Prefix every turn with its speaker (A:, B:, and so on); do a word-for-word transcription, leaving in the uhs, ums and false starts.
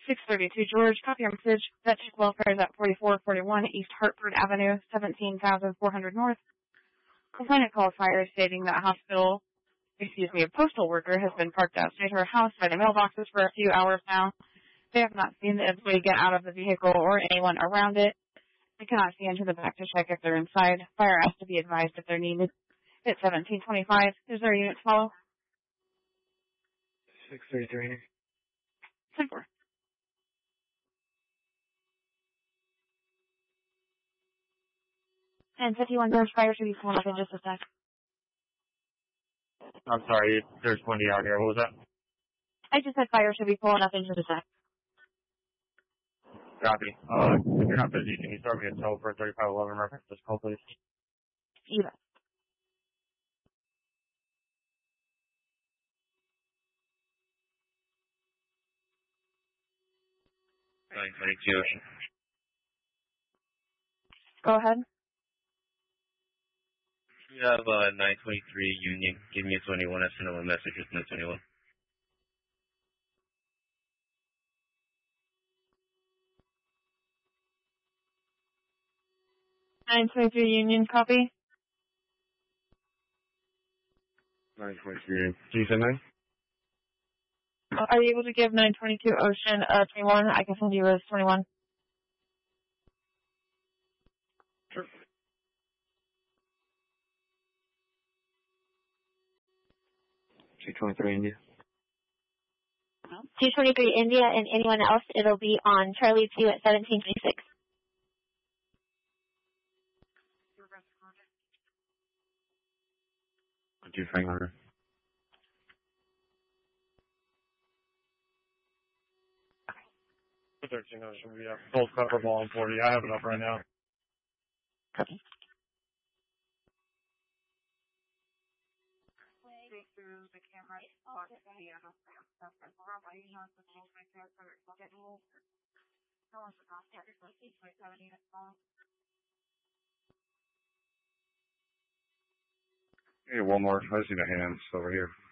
A: six thirty-two George, copy your message. Veteran welfare is at forty-four forty-one East Hartford Avenue, seventeen thousand four hundred North. Complainant calls fire stating that a hospital, excuse me, a postal worker has been parked outside her house by the mailboxes for a few hours now. They have not seen the ability to get out of the vehicle or anyone around it. They cannot see into the back to check if they're inside. Fire asked to be advised if they're needed. It's seventeen twenty-five. Is there a unit to follow?
B: six thirty-three.
A: ten four. And fifty-one George, fire should be pulling up in just a sec.
B: I'm sorry, there's windy out here. What was that?
A: I just said fire should be pulling up in just a sec.
B: Copy. Uh, if you're not busy, can you start me a tow for thirty-five eleven reference this call, please?
A: You bet.
B: nine twenty-two.
A: Go ahead.
B: You have uh, nine twenty-three Union. Give me a twenty-one. I sent him a message with nine twenty-one.
A: nine twenty-three Union, copy.
B: nine twenty-three. Can you send nine?
A: Are you able to give nine twenty-two Ocean uh, twenty-one? I can send you as twenty-one.
B: Sure. two twenty-three India.
C: two twenty-three India and anyone else, it'll be on Charlie two at seventeen twenty-six.
B: Would you hang on her? thirteen Ocean, we have full cover ball on forty. I have it up right now.
C: Copy.
B: Hey, one more. I just need a hand over here.